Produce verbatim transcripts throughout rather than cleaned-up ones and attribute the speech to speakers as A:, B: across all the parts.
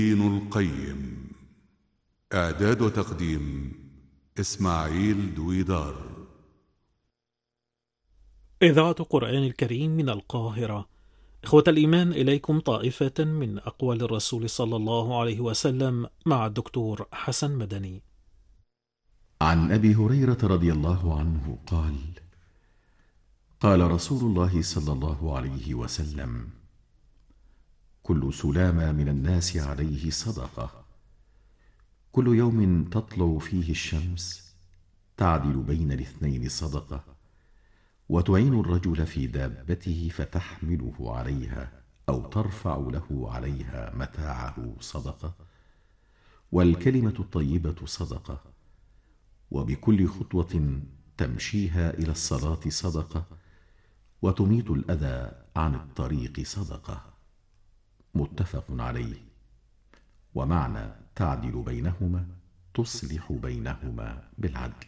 A: ابن القيم. إعداد وتقديم إسماعيل دويدار.
B: إذاعة قرآن الكريم من القاهرة. إخوة الإيمان، إليكم طائفة من أقوال الرسول صلى الله عليه وسلم مع الدكتور حسن مدني.
C: عن أبي هريرة رضي الله عنه قال: قال رسول الله صلى الله عليه وسلم: كل سلامة من الناس عليه صدقة، كل يوم تطلع فيه الشمس تعدل بين الاثنين صدقة، وتعين الرجل في دابته فتحمله عليها أو ترفع له عليها متاعه صدقة، والكلمة الطيبة صدقة، وبكل خطوة تمشيها إلى الصلاة صدقة، وتميت الأذى عن الطريق صدقة. متفق عليه. ومعنى تعدل بينهما تصلح بينهما بالعدل.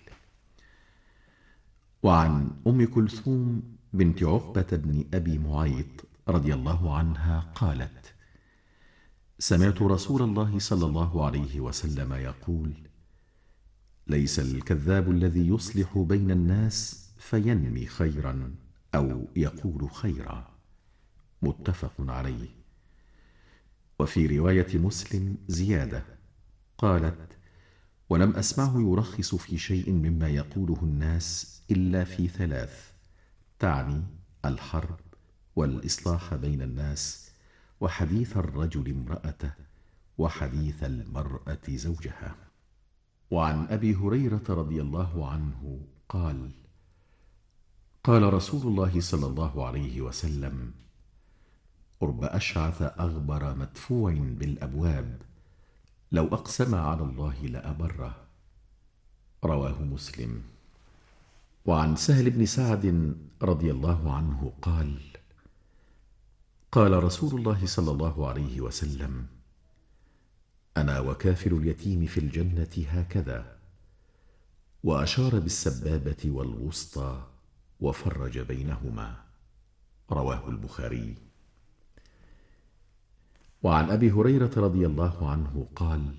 C: وعن أم كلثوم بنت عقبة بن أبي معيط رضي الله عنها قالت: سمعت رسول الله صلى الله عليه وسلم يقول: ليس الكذاب الذي يصلح بين الناس فينمي خيرا أو يقول خيرا. متفق عليه. وفي رواية مسلم زيادة قالت: ولم أسمعه يرخص في شيء مما يقوله الناس إلا في ثلاث، تعني الحرب والإصلاح بين الناس وحديث الرجل امرأته وحديث المرأة زوجها. وعن أبي هريرة رضي الله عنه قال: قال رسول الله صلى الله عليه وسلم: رب أشعث أغبر مدفوع بالأبواب لو أقسم على الله لأبره. رواه مسلم. وعن سهل بن سعد رضي الله عنه قال: قال رسول الله صلى الله عليه وسلم: أنا وكافل اليتيم في الجنة هكذا، وأشار بالسبابة والوسطى وفرج بينهما. رواه البخاري. وعن أبي هريرة رضي الله عنه قال: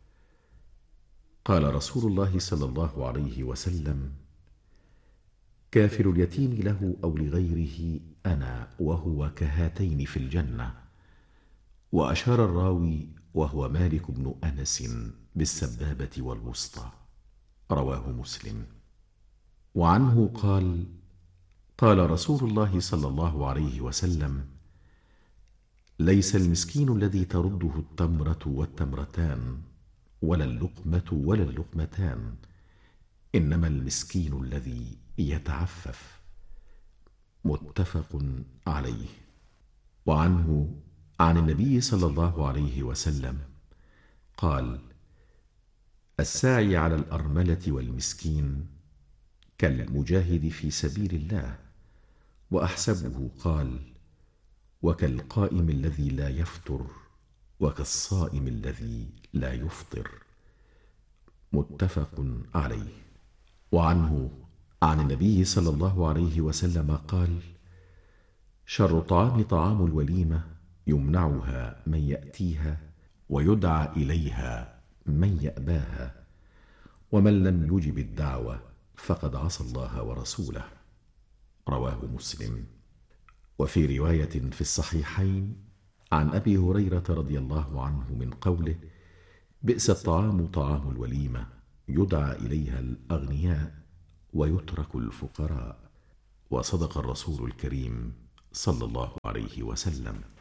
C: قال رسول الله صلى الله عليه وسلم: كافل اليتيم له أو لغيره أنا وهو كهاتين في الجنة. وأشار الراوي وهو مالك بن أنس بالسبابة والوسطى. رواه مسلم. وعنه قال: قال رسول الله صلى الله عليه وسلم: ليس المسكين الذي ترده التمرة والتمرتان ولا اللقمة ولا اللقمتان، إنما المسكين الذي يتعفف. متفق عليه. وعنه عن النبي صلى الله عليه وسلم قال: الساعي على الأرملة والمسكين كالمجاهد في سبيل الله. وأحسبه قال: وكالقائم الذي لا يفتر وكالصائم الذي لا يفطر. متفق عليه. وعنه عن النبي صلى الله عليه وسلم قال: شر الطعام طعام الوليمة يمنعها من يأتيها ويدعى إليها من يأباها، ومن لم يجب الدعوة فقد عصى الله ورسوله. رواه مسلم. وفي رواية في الصحيحين عن أبي هريرة رضي الله عنه من قوله: بئس الطعام طعام الوليمة يدعى إليها الأغنياء ويترك الفقراء. وصدق الرسول الكريم صلى الله عليه وسلم.